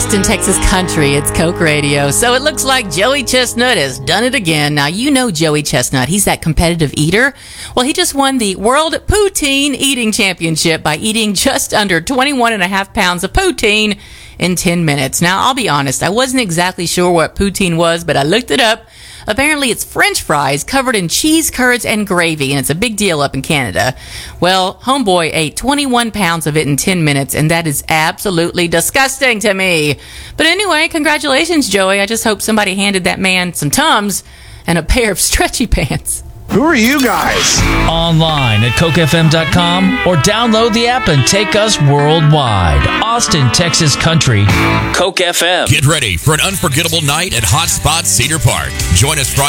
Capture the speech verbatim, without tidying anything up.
Austin, Texas country. It's Coke Radio. So it looks like Joey Chestnut has done it again. Now, you know Joey Chestnut. He's that competitive eater. Well, he just won the World Poutine Eating Championship by eating just under twenty-one and a half pounds of poutine in ten minutes. Now, I'll be honest. I wasn't exactly sure what poutine was, but I looked it up. Apparently, it's French fries covered in cheese curds and gravy, and it's a big deal up in Canada. Well, homeboy ate twenty-one pounds of it in ten minutes, and that is absolutely disgusting to me. But anyway, congratulations, Joey. I just hope somebody handed that man some Tums and a pair of stretchy pants. Who are you guys? Online at coke f m dot com or download the app and take us worldwide. Austin, Texas country. Coke F M. Get ready for an unforgettable night at Hotspot Cedar Park. Join us Friday